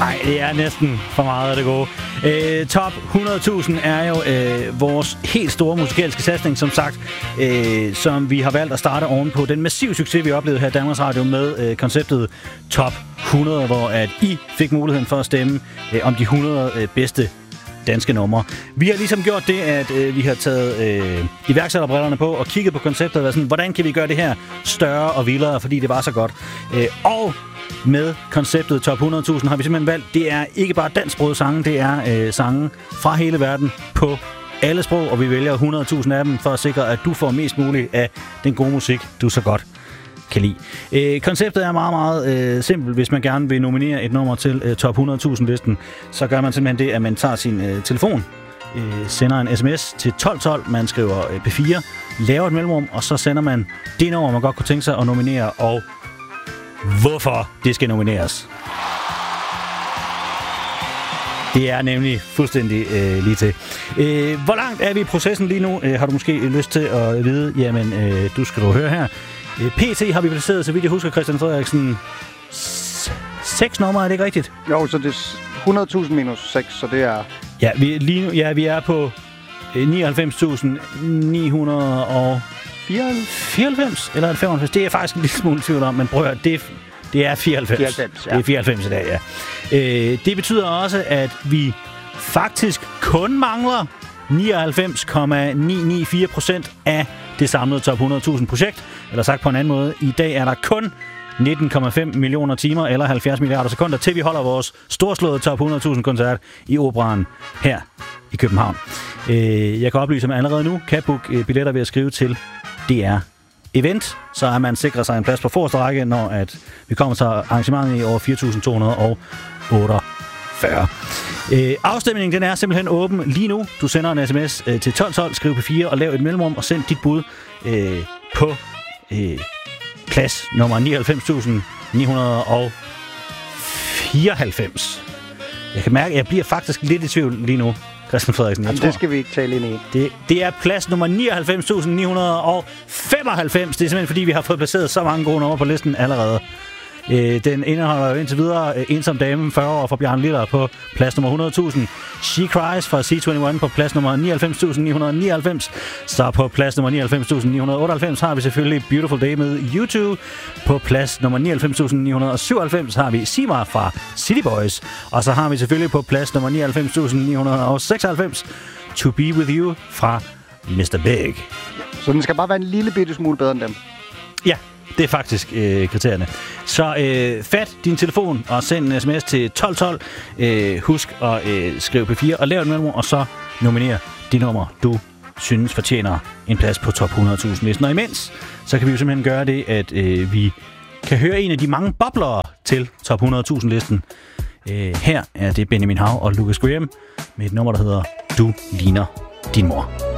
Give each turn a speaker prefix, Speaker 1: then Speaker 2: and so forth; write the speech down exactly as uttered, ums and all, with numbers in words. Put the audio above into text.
Speaker 1: Nej, det er næsten for meget af det gode. Øh, top hundrede tusind er jo øh, vores helt store musikalske satsning, som sagt, øh, som vi har valgt at starte ovenpå den massive succes, vi oplevede her i Danmarks Radio med øh, konceptet Top hundrede, hvor at I fik muligheden for at stemme øh, om de hundrede øh, bedste danske numre. Vi har ligesom gjort det, at øh, vi har taget øh, iværksætterbrillerne på og kigget på konceptet og sådan, hvordan kan vi gøre det her større og vildere, fordi det var så godt. Øh, og med konceptet Top hundrede tusind har vi simpelthen valgt, det er ikke bare dansksprogede sange, det er øh, sange fra hele verden på alle sprog, og vi vælger hundrede tusind af dem for at sikre, at du får mest muligt af den gode musik, du så godt kan lide. Øh, konceptet er meget, meget øh, simpelt. Hvis man gerne vil nominere et nummer til øh, Top hundrede tusind-listen, så gør man simpelthen det, at man tager sin øh, telefon, øh, sender en sms til tolv tolv, man skriver øh, P fire, laver et mellemrum, og så sender man det nummer, man godt kunne tænke sig at nominere, og hvorfor det skal nomineres. Det er nemlig fuldstændig øh, lige til. Øh, hvor langt er vi i processen lige nu? Øh, har du måske lyst til at vide? Jamen, øh, du skal du høre her. Øh, P T har vi placeret, så vidt jeg husker, Christian Frederiksen, s- seks numre, er det ikke rigtigt?
Speaker 2: Jo, så det er hundrede tusind minus seks, så det er...
Speaker 1: Ja, vi, lige nu, ja, vi er på øh, nioghalvfems tusind ni hundrede fireoghalvfems, eller er det femoghalvfems? Det er faktisk en lille smule tvivl om, men prøv at høre, det er... Det er fireoghalvfems.
Speaker 2: fireoghalvfems, ja.
Speaker 1: Det er fireoghalvfems i dag, ja. Øh, det betyder også, at vi faktisk kun mangler nioghalvfems komma ni ni fire procent af det samlede Top hundrede tusind projekt. Eller sagt på en anden måde, i dag er der kun nitten komma fem millioner timer eller halvfjerds milliarder sekunder, til vi holder vores storslåede Top hundrede tusind koncert i Operaen her i København. Øh, jeg kan oplyse, at man allerede nu kan booke billetter ved at skrive til D R Event, så er man sikret sig en plads på forreste række, når at vi kommer til arrangementet i år fire tusind to hundrede otteogfyrre. Øh, afstemningen den er simpelthen åben lige nu. Du sender en sms øh, til tolv tolv, skriv P fire og lav et mellemrum og send dit bud øh, på øh, plads nummer nioghalvfems tusind ni hundrede fireoghalvfems. Jeg kan mærke, at jeg bliver faktisk lidt i tvivl lige nu. Christian Frederiksen, jeg
Speaker 2: Jamen,
Speaker 1: tror,
Speaker 2: det skal vi ikke tale ind i.
Speaker 1: Det, det er plads nummer nioghalvfems tusind ni hundrede femoghalvfems. Det er simpelthen, fordi vi har fået placeret så mange gode numre på listen allerede. Øh, den indeholder jo indtil videre øh, Ensom Dame, fyrre år fra Bjarne Liller på plads nummer hundrede tusind. She Cries fra C enogtyve på plads nummer nioghalvfems tusind ni hundrede nioghalvfems. Så på plads nummer nioghalvfems tusind ni hundrede otteoghalvfems har vi selvfølgelig Beautiful Day med YouTube. På plads nummer nioghalvfems tusind ni hundrede syvoghalvfems har vi Sima fra City Boys. Og så har vi selvfølgelig på plads nummer nioghalvfems tusind ni hundrede seksoghalvfems To Be With You fra mister Big.
Speaker 2: Så den skal bare være en lille bitte smule bedre end dem.
Speaker 1: Ja. Det er faktisk øh, kriterierne. Så øh, fat din telefon og send en sms til tolv tolv. Øh, husk at øh, skrive P fire og lav et mellemrum, og så nominer de numre, du synes fortjener en plads på Top hundrede tusind listen. Og imens, så kan vi jo simpelthen gøre det, at øh, vi kan høre en af de mange boblere til Top hundrede tusind listen. Øh, her er det Benjamin Hav og Lucas Graham med et nummer, der hedder Du ligner din mor.